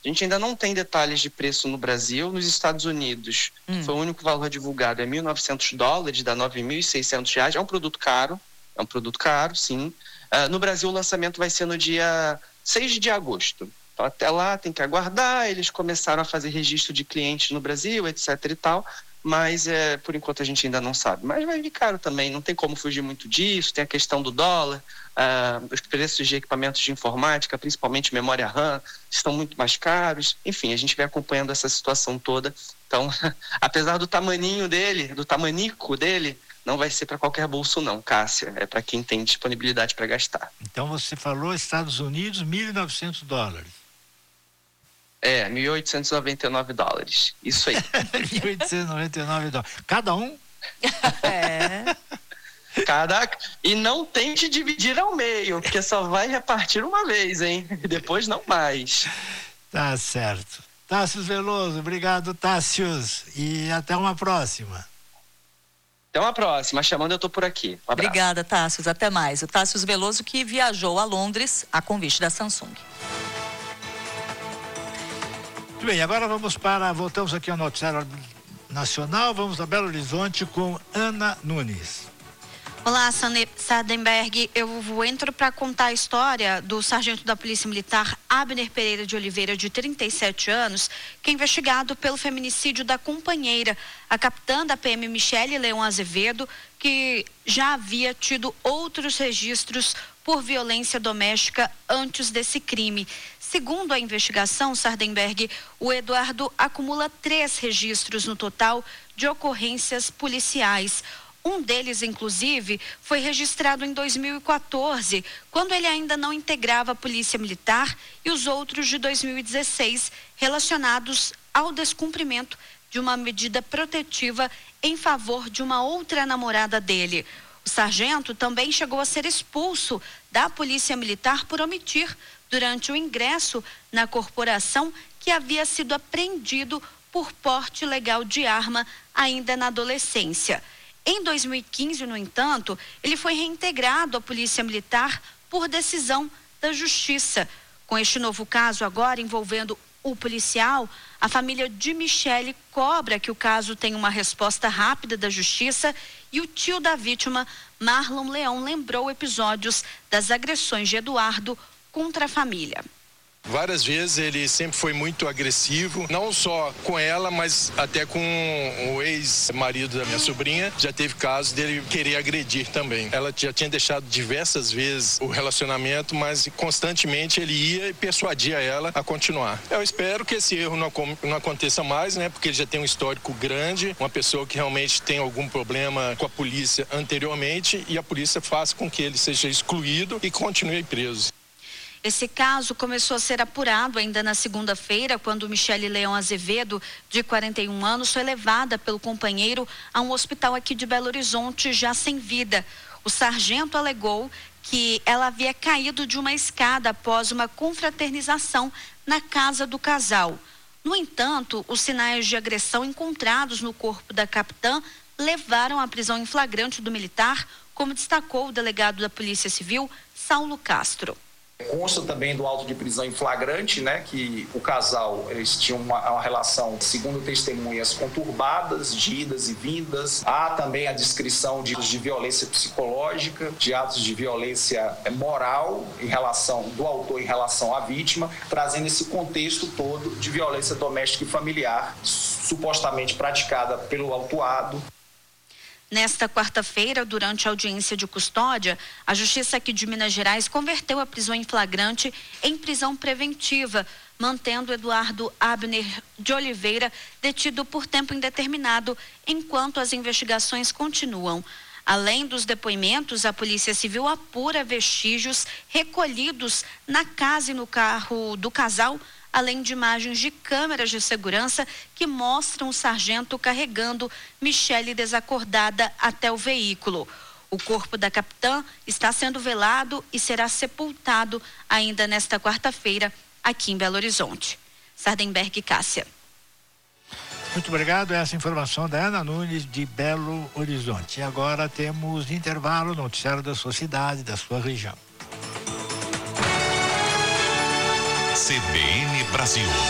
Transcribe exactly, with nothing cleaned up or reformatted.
A gente ainda não tem detalhes de preço no Brasil. Nos Estados Unidos, hum. foi o único valor divulgado, é mil e novecentos dólares, dá nove mil e seiscentos reais. É um produto caro, é um produto caro, sim. Uh, no Brasil, o lançamento vai ser no dia seis de agosto. Então, até lá tem que aguardar. Eles começaram a fazer registro de clientes no Brasil, etc e tal. Mas, é, por enquanto, a gente ainda não sabe. Mas vai vir caro também, não tem como fugir muito disso. Tem a questão do dólar, uh, os preços de equipamentos de informática, principalmente memória RAM, estão muito mais caros. Enfim, a gente vai acompanhando essa situação toda. Então, apesar do tamaninho dele, do tamanico dele, não vai ser para qualquer bolso não, Cássia. É para quem tem disponibilidade para gastar. Então, você falou Estados Unidos, mil e novecentos dólares. É, mil oitocentos e noventa e nove dólares. Isso aí. mil oitocentos e noventa e nove dólares. Cada um? É. Cada... E não tente dividir ao meio, porque só vai repartir uma vez, hein? Depois não mais. Tá certo. Tássius Veloso, obrigado, Tássius. E até uma próxima. Até uma próxima. Chamando, eu tô por aqui. Um abraço. Obrigada, Tássius. Até mais. O Tássius Veloso que viajou a Londres a convite da Samsung. Muito bem, agora vamos para, voltamos aqui ao Noticiário Nacional, vamos a Belo Horizonte com Ana Nunes. Olá, Sardenberg, eu entro para contar a história do sargento da Polícia Militar Abner Pereira de Oliveira, de trinta e sete anos, que é investigado pelo feminicídio da companheira, a capitã da P M Michele Leão Azevedo, que já havia tido outros registros por violência doméstica antes desse crime. Segundo a investigação, Sardenberg, o Eduardo acumula três registros no total de ocorrências policiais. Um deles, inclusive, foi registrado em dois mil e quatorze, quando ele ainda não integrava a Polícia Militar, e os outros de dois mil e dezesseis, relacionados ao descumprimento de uma medida protetiva em favor de uma outra namorada dele. O sargento também chegou a ser expulso da Polícia Militar por omitir, durante o ingresso na corporação, que havia sido apreendido por porte ilegal de arma ainda na adolescência. Em dois mil e quinze, no entanto, ele foi reintegrado à Polícia Militar por decisão da Justiça. Com este novo caso agora envolvendo o policial, a família de Michele cobra que o caso tenha uma resposta rápida da Justiça, e o tio da vítima, Marlon Leão, lembrou episódios das agressões de Eduardo contra a família. Várias vezes ele sempre foi muito agressivo, não só com ela, mas até com o ex-marido da minha sobrinha. Já teve casos dele querer agredir também. Ela já tinha deixado diversas vezes o relacionamento, mas constantemente ele ia e persuadia ela a continuar. Eu espero que esse erro não, não aconteça mais, né? Porque ele já tem um histórico grande, uma pessoa que realmente tem algum problema com a polícia anteriormente, e a polícia faça com que ele seja excluído e continue preso. Esse caso começou a ser apurado ainda na segunda-feira, quando Michele Leão Azevedo, de quarenta e um anos, foi levada pelo companheiro a um hospital aqui de Belo Horizonte, já sem vida. O sargento alegou que ela havia caído de uma escada após uma confraternização na casa do casal. No entanto, os sinais de agressão encontrados no corpo da capitã levaram à prisão em flagrante do militar, como destacou o delegado da Polícia Civil, Saulo Castro. Consta também do auto de prisão em flagrante, né, que o casal, eles tinham uma, uma relação, segundo testemunhas, conturbadas, de idas e vindas. Há também a descrição de, de violência psicológica, de atos de violência moral em relação do autor em relação à vítima, trazendo esse contexto todo de violência doméstica e familiar, supostamente praticada pelo autuado. Nesta quarta-feira, durante a audiência de custódia, a Justiça aqui de Minas Gerais converteu a prisão em flagrante em prisão preventiva, mantendo Eduardo Abner de Oliveira detido por tempo indeterminado, enquanto as investigações continuam. Além dos depoimentos, a Polícia Civil apura vestígios recolhidos na casa e no carro do casal, além de imagens de câmeras de segurança que mostram o sargento carregando Michele desacordada até o veículo. O corpo da capitã está sendo velado e será sepultado ainda nesta quarta-feira aqui em Belo Horizonte. Sardenberg e Cássia. Muito obrigado. Essa informação da Ana Nunes, de Belo Horizonte. E agora temos intervalo, noticiário da sua cidade, da sua região. C B N Brasil.